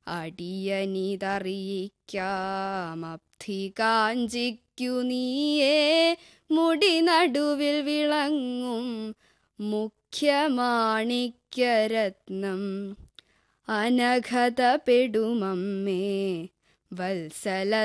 അടിയനിതറിയിക്കാമബ്ധി കാഞ്ചിക്കു നീയേ മുടി നടുവിൽ വിളങ്ങും മുഖ്യമാണിക്യരത്നം. അനഘത പെടുമമ്മേ വത്സല